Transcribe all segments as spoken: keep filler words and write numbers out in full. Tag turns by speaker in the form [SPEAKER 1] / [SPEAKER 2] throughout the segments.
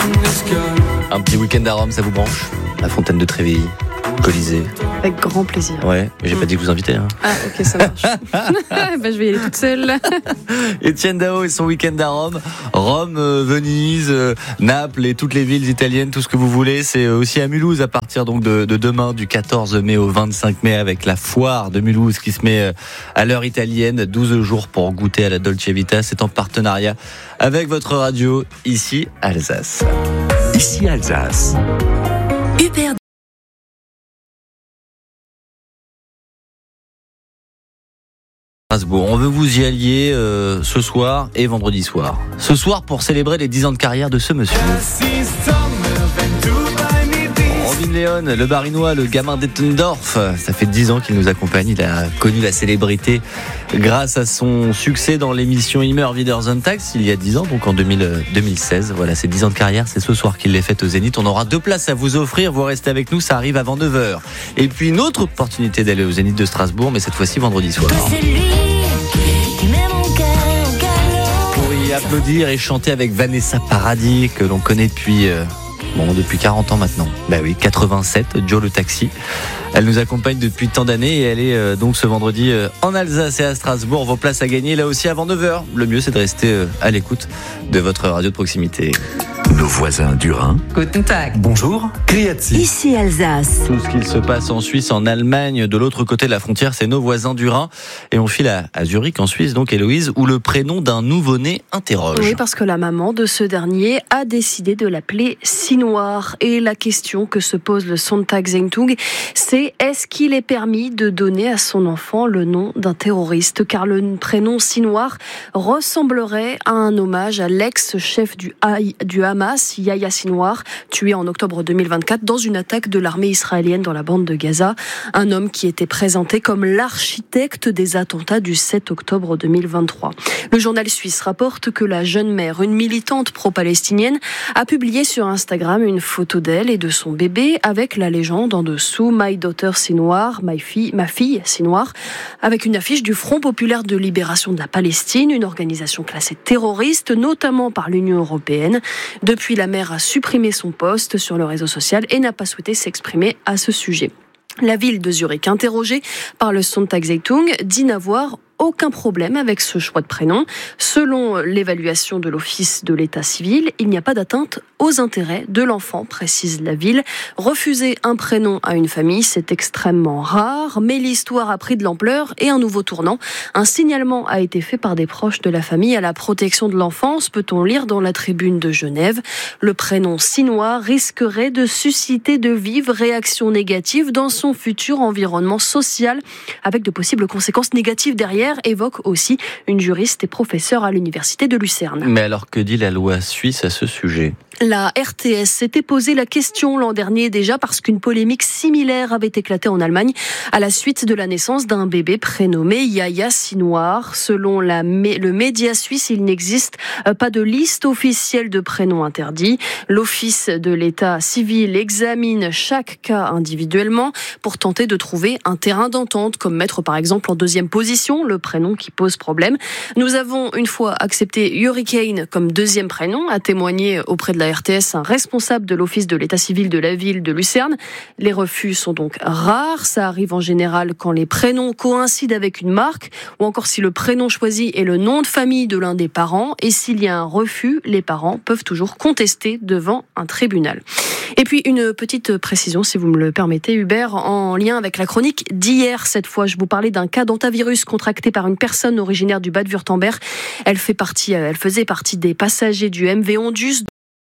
[SPEAKER 1] Un petit week-end à Rome, ça vous branche? La fontaine de Tréville, Colisée.
[SPEAKER 2] Avec grand plaisir.
[SPEAKER 1] Ouais, mais j'ai mmh. pas dit que vous invitez. Hein.
[SPEAKER 2] Ah, ok, ça marche. bah, je vais y aller toute seule.
[SPEAKER 1] Étienne Dao et son week-end à Rome. Rome, euh, Venise, euh, Naples et toutes les villes italiennes, tout ce que vous voulez. C'est aussi à Mulhouse à partir donc de, de demain, du quatorze mai au vingt-cinq mai, avec la foire de Mulhouse qui se met à l'heure italienne. douze jours pour goûter à la Dolce Vita. C'est en partenariat avec votre radio, ici Alsace.
[SPEAKER 3] Ici Alsace.
[SPEAKER 4] Hubert
[SPEAKER 1] Strasbourg. On veut vous y allier euh, ce soir et vendredi soir. Ce soir pour célébrer les dix ans de carrière de ce monsieur. Robin Leon, le barinois, le gamin d'Ettendorf, ça fait dix ans qu'il nous accompagne. Il a connu la célébrité grâce à son succès dans l'émission Immer wieder Sonntags il y a dix ans, donc en deux mille seize. Voilà, ces dix ans de carrière, c'est ce soir qu'il les fête au Zénith. On aura deux places à vous offrir, vous restez avec nous, ça arrive avant neuf heures. Et puis une autre opportunité d'aller au Zénith de Strasbourg, mais cette fois-ci vendredi soir. Pour y applaudir et chanter avec Vanessa Paradis, que l'on connaît depuis... Euh Bon, depuis quarante ans maintenant. Bah oui, quatre-vingt-sept, Joe le taxi. Elle nous accompagne depuis tant d'années et elle est euh, donc ce vendredi euh, en Alsace et à Strasbourg. Vos places à gagner là aussi avant neuf heures. Le mieux, c'est de rester euh, à l'écoute de votre radio de proximité.
[SPEAKER 3] Nos voisins du Rhin.
[SPEAKER 5] Guten Tag.
[SPEAKER 3] Bonjour. Grüezi.
[SPEAKER 4] Ici Alsace.
[SPEAKER 1] Tout ce qu'il se passe en Suisse, en Allemagne, de l'autre côté de la frontière, c'est nos voisins du Rhin. Et on file à, à Zurich, en Suisse, donc Héloïse, où le prénom d'un nouveau-né interroge.
[SPEAKER 2] Oui, parce que la maman de ce dernier a décidé de l'appeler Sinoir. Et la question que se pose le Sonntagszeitung, c'est est-ce qu'il est permis de donner à son enfant le nom d'un terroriste? Car le prénom Sinoir ressemblerait à un hommage à l'ex-chef du, du Hamas, Yahya Sinwar, tué en octobre deux mille vingt-quatre dans une attaque de l'armée israélienne dans la bande de Gaza. Un homme qui était présenté comme l'architecte des attentats du sept octobre deux mille vingt-trois. Le journal suisse rapporte que la jeune mère, une militante pro-palestinienne, a publié sur Instagram une photo d'elle et de son bébé avec la légende en dessous « My daughter Sinwar », ma fille, ma fille Sinwar, avec une affiche du Front populaire de libération de la Palestine, une organisation classée terroriste, notamment par l'Union européenne. Depuis, la mère a supprimé son post sur le réseau social et n'a pas souhaité s'exprimer à ce sujet. La ville de Zurich, interrogée par le Sonntagszeitung, dit n'avoir aucun problème avec ce choix de prénom. Selon l'évaluation de l'Office de l'État civil, il n'y a pas d'atteinte aux intérêts de l'enfant, précise la ville. Refuser un prénom à une famille, c'est extrêmement rare, mais l'histoire a pris de l'ampleur et un nouveau tournant. Un signalement a été fait par des proches de la famille à la protection de l'enfance, peut-on lire dans la Tribune de Genève. Le prénom Sinoir risquerait de susciter de vives réactions négatives dans son futur environnement social, avec de possibles conséquences négatives derrière, évoque aussi une juriste et professeure à l'université de Lucerne.
[SPEAKER 1] Mais alors, que dit la loi suisse à ce sujet ?
[SPEAKER 2] La R T S s'était posé la question l'an dernier déjà parce qu'une polémique similaire avait éclaté en Allemagne à la suite de la naissance d'un bébé prénommé Yahya Sinwar. Selon la, le média suisse, il n'existe pas de liste officielle de prénoms interdits. L'Office de l'État civil examine chaque cas individuellement pour tenter de trouver un terrain d'entente, comme mettre par exemple en deuxième position le prénom qui pose problème. Nous avons une fois accepté Hurricane comme deuxième prénom, a témoigné auprès de la R T S un responsable de l'Office de l'État civil de la ville de Lucerne. Les refus sont donc rares. Ça arrive en général quand les prénoms coïncident avec une marque ou encore si le prénom choisi est le nom de famille de l'un des parents. Et s'il y a un refus, les parents peuvent toujours contester devant un tribunal. Et puis une petite précision, si vous me le permettez, Hubert, en lien avec la chronique d'hier. Cette fois, je vous parlais d'un cas d'hantavirus contracté par une personne originaire du Bade-Wurtemberg. Elle fait partie, elle faisait partie des passagers du M V Ondus.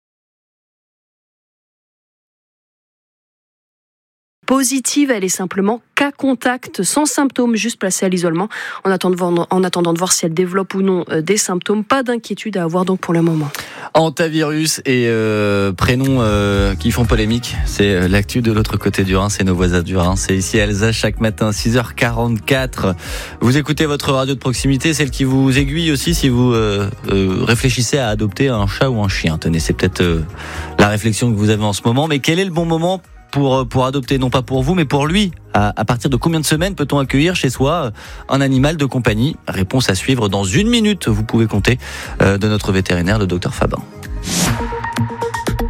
[SPEAKER 2] Positive, elle est simplement cas contact, sans symptômes, juste placée à l'isolement, en attendant, en attendant de voir si elle développe ou non des symptômes. Pas d'inquiétude à avoir donc pour le moment.
[SPEAKER 1] Hantavirus et euh, prénoms euh, qui font polémique, c'est l'actu de l'autre côté du Rhin, c'est nos voisins du Rhin, c'est ici Alsace chaque matin, six heures quarante-quatre. Vous écoutez votre radio de proximité, celle qui vous aiguille aussi si vous euh, euh, réfléchissez à adopter un chat ou un chien. Tenez, c'est peut-être euh, la réflexion que vous avez en ce moment, mais quel est le bon moment pour pour adopter, non pas pour vous, mais pour lui? À, à partir de combien de semaines peut-on accueillir chez soi un animal de compagnie? Réponse à suivre dans une minute, vous pouvez compter, euh, de notre vétérinaire, le docteur Fabin.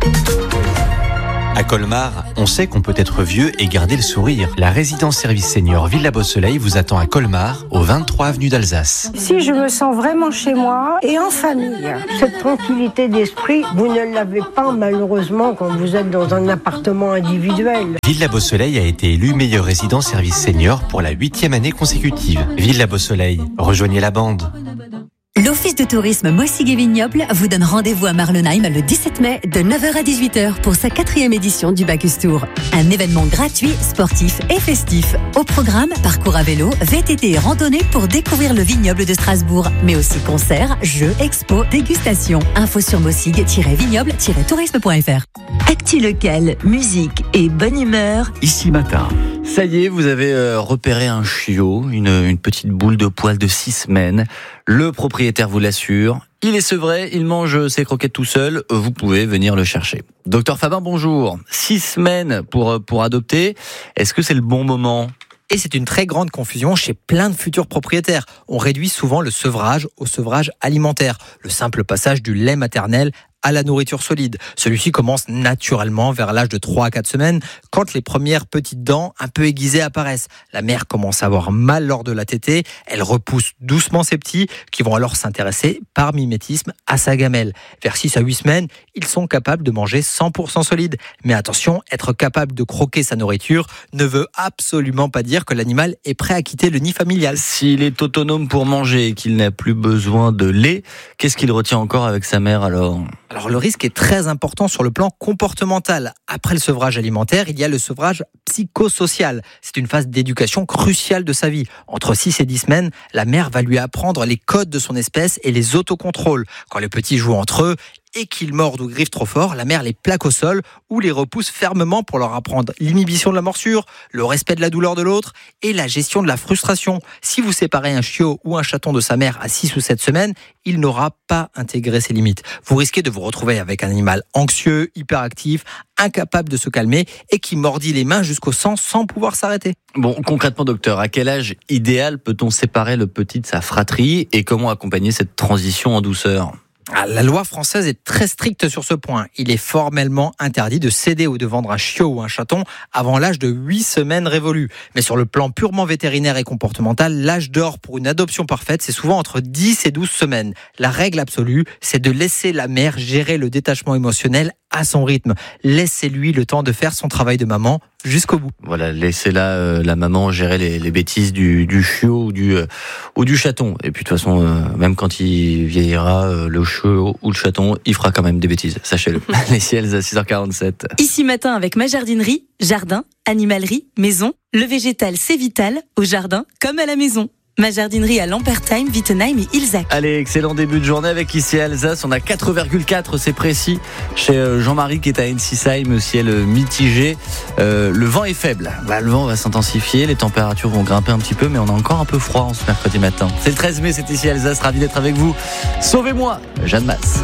[SPEAKER 5] Colmar, on sait qu'on peut être vieux et garder le sourire. La résidence-service senior Villa Beau Soleil vous attend à Colmar, au vingt-trois avenue d'Alsace.
[SPEAKER 6] Si je me sens vraiment chez moi et en famille, cette tranquillité d'esprit, vous ne l'avez pas malheureusement quand vous êtes dans un appartement individuel.
[SPEAKER 5] Villa Beau Soleil a été élu meilleure résidence-service senior pour la huitième année consécutive. Villa Beau Soleil, rejoignez la bande.
[SPEAKER 4] L'Office de tourisme Moissigues et Vignobles vous donne rendez-vous à Marlenheim le dix-sept mai de neuf heures à dix-huit heures pour sa quatrième édition du Bacchus Tour. Un événement gratuit, sportif et festif. Au programme, parcours à vélo, V T T et randonnée pour découvrir le vignoble de Strasbourg, mais aussi concerts, jeux, expos, dégustations. Info sur moissigues tiret vignoble tiret tourisme point f r. Actu local, musique et bonne humeur.
[SPEAKER 3] Ici Matin.
[SPEAKER 1] Ça y est, vous avez euh, repéré un chiot, une, une petite boule de poil de six semaines. Le propriétaire vous l'assure. Il est sevré, il mange ses croquettes tout seul. Vous pouvez venir le chercher. Docteur Fabin, bonjour. Six semaines pour, pour adopter. Est-ce que c'est le bon moment ?
[SPEAKER 7] Et c'est une très grande confusion chez plein de futurs propriétaires. On réduit souvent le sevrage au sevrage alimentaire, le simple passage du lait maternel à la nourriture solide. Celui-ci commence naturellement vers l'âge de trois à quatre semaines, quand les premières petites dents un peu aiguisées apparaissent. La mère commence à avoir mal lors de la tétée, elle repousse doucement ses petits, qui vont alors s'intéresser par mimétisme à sa gamelle. Vers six à huit semaines, ils sont capables de manger cent pour cent solide. Mais attention, être capable de croquer sa nourriture ne veut absolument pas dire que l'animal est prêt à quitter le nid familial.
[SPEAKER 1] S'il est autonome pour manger et qu'il n'a plus besoin de lait, qu'est-ce qu'il retient encore avec sa mère alors ?
[SPEAKER 7] Alors le risque est très important sur le plan comportemental. Après le sevrage alimentaire, il y a le sevrage psychosocial. C'est une phase d'éducation cruciale de sa vie. Entre six et dix semaines, la mère va lui apprendre les codes de son espèce et les autocontrôles. Quand les petits jouent entre eux et qu'ils mordent ou griffent trop fort, la mère les plaque au sol ou les repousse fermement pour leur apprendre l'inhibition de la morsure, le respect de la douleur de l'autre et la gestion de la frustration. Si vous séparez un chiot ou un chaton de sa mère à six ou sept semaines, il n'aura pas intégré ses limites. Vous risquez de vous retrouver avec un animal anxieux, hyperactif, incapable de se calmer et qui mordit les mains jusqu'au sang sans pouvoir s'arrêter.
[SPEAKER 1] Bon, concrètement, docteur, à quel âge idéal peut-on séparer le petit de sa fratrie et comment accompagner cette transition en douceur ?
[SPEAKER 7] La loi française est très stricte sur ce point. Il est formellement interdit de céder ou de vendre un chiot ou un chaton avant l'âge de huit semaines révolues. Mais sur le plan purement vétérinaire et comportemental, l'âge d'or pour une adoption parfaite, c'est souvent entre dix et douze semaines. La règle absolue, c'est de laisser la mère gérer le détachement émotionnel à son rythme. Laissez-lui le temps de faire son travail de maman jusqu'au bout.
[SPEAKER 1] Voilà, laissez la, euh, la maman gérer les, les bêtises du, du chiot ou du, euh, ou du chaton. Et puis de toute façon, euh, même quand il vieillira, euh, le chiot ou le chaton, il fera quand même des bêtises, sachez-le. Les ciels à six heures quarante-sept.
[SPEAKER 8] Ici Matin avec ma jardinerie, jardin, animalerie, maison. Le végétal, c'est vital, au jardin comme à la maison. Ma jardinerie à Lampertheim, Wittenheim et Ilzac.
[SPEAKER 1] Allez, excellent début de journée avec ici à Alsace. On a quatre virgule quatre, c'est précis, chez Jean-Marie qui est à Ensisheim, ciel mitigé. Euh, le vent est faible. Bah, le vent va s'intensifier, les températures vont grimper un petit peu, mais on a encore un peu froid en ce mercredi matin. C'est le treize mai, c'est ici à Alsace. Ravi d'être avec vous. Sauvez-moi, Jeanne Masse.